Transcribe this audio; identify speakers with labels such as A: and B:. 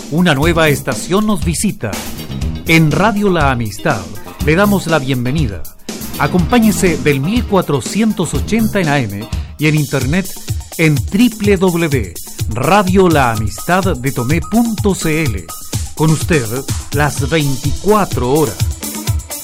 A: Una nueva estación nos visita. En Radio La Amistad le damos la bienvenida. Acompáñese del 1480 en AM y en internet en www.radiolaamistaddetomé.cl. Con usted las 24 horas.